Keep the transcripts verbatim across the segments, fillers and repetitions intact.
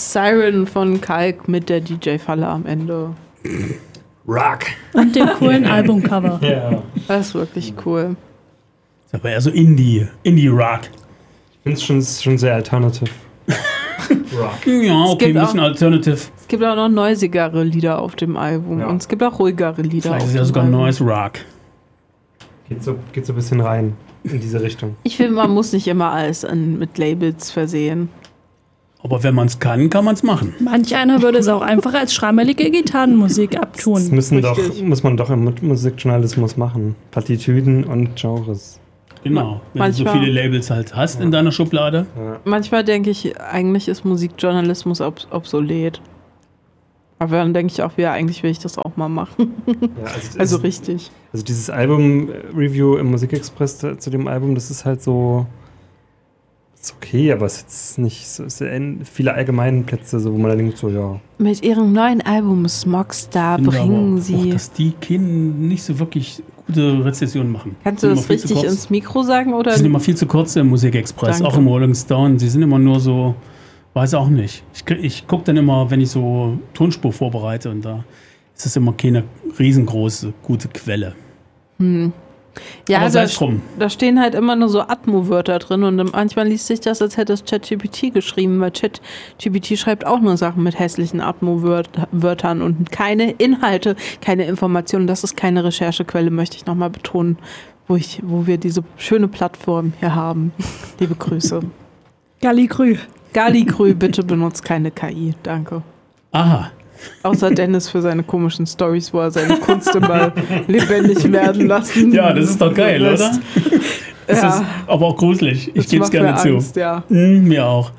Siren von Kalk mit der D J-Falle am Ende. Rock. Und dem coolen Albumcover. Ja. Das ist wirklich cool. Das ist aber eher so Indie, Indie-Rock. Ich finde es schon, schon sehr alternative. Rock. Ja, okay, ein bisschen auch, alternative. Es gibt auch noch noisigere Lieder auf dem Album. Ja. Und es gibt auch ruhigere Lieder. Vielleicht ist ja sogar Noise Rock. Geht so, geht so ein bisschen rein in diese Richtung. Ich finde, man muss nicht immer alles an, mit Labels versehen. Aber wenn man es kann, kann man es machen. Manch einer würde es auch einfach als schrammelige Gitarrenmusik abtun. Das müssen doch, muss man doch im Musikjournalismus machen. Partitüden und Genres. Genau, wenn Manchmal, du so viele Labels halt hast ja. in deiner Schublade. Ja. Manchmal denke ich, eigentlich ist Musikjournalismus ob- obsolet. Aber dann denke ich auch wieder, eigentlich will ich das auch mal machen. Ja, also, also richtig. Also dieses Album-Review im Musikexpress zu dem Album, das ist halt so, ist okay, aber es ist jetzt nicht so, es sind viele allgemeine Plätze, so, wo man dann denkt, so, ja. Mit ihrem neuen Album Smogstar bringen sie... Auch, dass die Kinder nicht so wirklich gute Rezessionen machen. Kannst du das richtig ins Mikro sagen? Oder? Die sind immer viel zu kurz im Musikexpress, Danke. Auch im Rolling Stone. Sie sind immer nur so... Weiß auch nicht. Ich, ich gucke dann immer, wenn ich so Tonspur vorbereite und da ist das immer keine riesengroße, gute Quelle. Hm. Ja, aber sei da, es drum. Da stehen halt immer nur so Atmo-Wörter drin und manchmal liest sich das, als hätte es ChatGPT geschrieben, weil ChatGPT schreibt auch nur Sachen mit hässlichen Atmo-Wörtern und keine Inhalte, keine Informationen. Das ist keine Recherchequelle, möchte ich nochmal betonen, wo, ich, wo wir diese schöne Plattform hier haben. Liebe Grüße. Galligrü. Galligrü, bitte benutzt keine K I, danke. Aha. Außer Dennis für seine komischen Storys, wo er seine Kunst immer lebendig werden lassen. Ja, das ist doch geil, lässt. Oder? Das ja. ist aber auch gruselig. Ich gebe es gerne zu. Angst, ja. Mm, mir auch.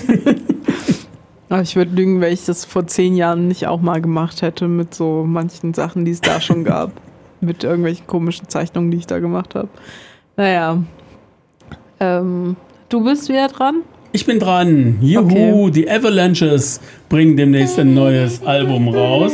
Aber ich würde lügen, wenn ich das vor zehn Jahren nicht auch mal gemacht hätte mit so manchen Sachen, die es da schon gab. Mit irgendwelchen komischen Zeichnungen, die ich da gemacht habe. Naja. Ähm, du bist wieder dran? Ich bin dran. Juhu, okay. Die Avalanches bringen demnächst ein neues Album raus.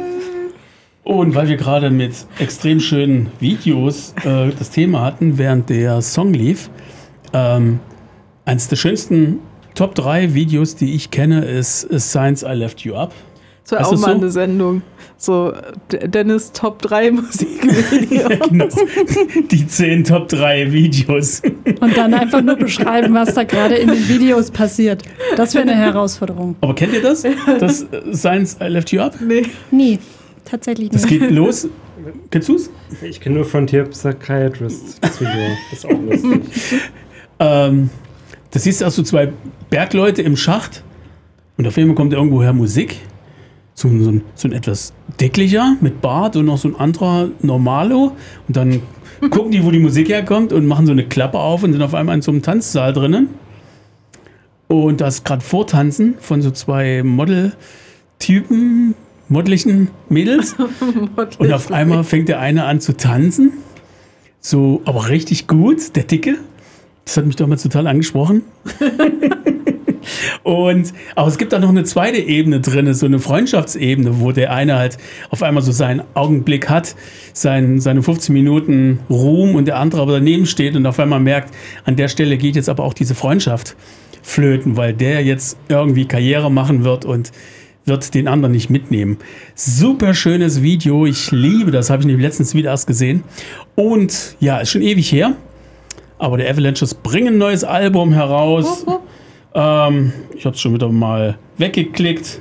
Und weil wir gerade mit extrem schönen Videos äh, das Thema hatten, während der Song lief, ähm, eines der schönsten Top drei Videos, die ich kenne, ist Signs I Left You Up. Das war auch mal so? Eine Sendung. So, Dennis Top drei Musikvideos. Ja, genau. Die zehn Top drei Videos. Und dann einfach nur beschreiben, was da gerade in den Videos passiert. Das wäre eine Herausforderung. Aber kennt ihr das? Das Signs I Left You Up? Nee. Nie. Tatsächlich nicht. Das geht los. Kennst du's? Ich kenne nur Frontier Psychiatrist. Das Video. Das ist auch lustig. ähm, das siehst auch so zwei Bergleute im Schacht. Und auf einmal kommt irgendwoher Musik. So ein, so, ein, so ein etwas dicklicher mit Bart und noch so ein anderer Normalo. Und dann gucken die, wo die Musik herkommt und machen so eine Klappe auf und sind auf einmal in so einem Tanzsaal drinnen. Und da ist gerade Vortanzen von so zwei Model-Typen, modellichen Mädels. Und auf einmal fängt der eine an zu tanzen. So, aber richtig gut, der Dicke. Das hat mich damals total angesprochen. Und, aber es gibt da noch eine zweite Ebene drin, so eine Freundschaftsebene, wo der eine halt auf einmal so seinen Augenblick hat, sein, seine fünfzehn Minuten Ruhm und der andere aber daneben steht und auf einmal merkt, an der Stelle geht jetzt aber auch diese Freundschaft flöten, weil der jetzt irgendwie Karriere machen wird und wird den anderen nicht mitnehmen. Super schönes Video, ich liebe das, habe ich nämlich letztens wieder erst gesehen. Und ja, ist schon ewig her, aber der Avalanches bringen ein neues Album heraus. Ähm, ich habe es schon wieder mal weggeklickt.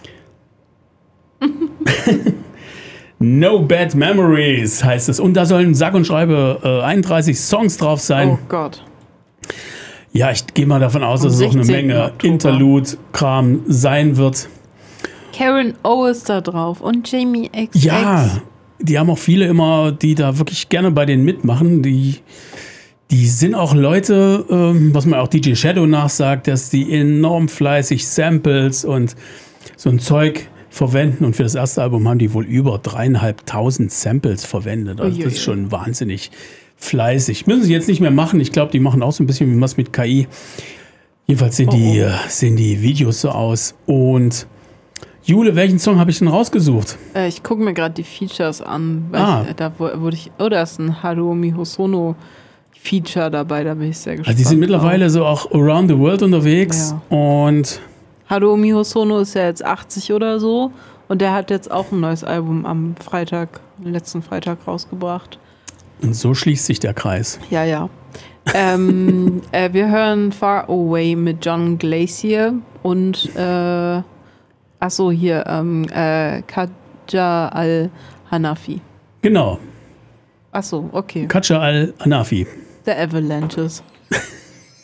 No Bad Memories heißt es. Und da sollen sag und schreibe äh, einunddreißig Songs drauf sein. Oh Gott. Ja, ich gehe mal davon aus, dass es auch eine Menge Interlude-Kram sein wird. Karen O ist da drauf und Jamie X X. Ja, die haben auch viele immer, die da wirklich gerne bei denen mitmachen. Die... Die sind auch Leute, ähm, was man auch D J Shadow nachsagt, dass die enorm fleißig Samples und so ein Zeug verwenden. Und für das erste Album haben die wohl über dreieinhalbtausend Samples verwendet. Also das ist schon wahnsinnig fleißig. Müssen sie jetzt nicht mehr machen. Ich glaube, die machen auch so ein bisschen wie was mit K I. Jedenfalls sehen, oh, die, oh. sehen die Videos so aus. Und Jule, welchen Song habe ich denn rausgesucht? Äh, ich gucke mir gerade die Features an. Weil ah. ich, da wurde ich, oh, da ist ein Haruomi Hosono Feature dabei, da bin ich sehr gespannt. Also die sind mittlerweile auch so auch around the world unterwegs. Ja. Und Haruomi Hosono ist ja jetzt achtzig oder so und der hat jetzt auch ein neues Album am Freitag, letzten Freitag rausgebracht. Und so schließt sich der Kreis. Ja, ja. ähm, äh, wir hören Far Away mit John Glacier und äh, achso, hier, ähm, äh, Kaja al-Hanafi. Genau. Achso, okay. Kaja al-Hanafi. The Avalanches.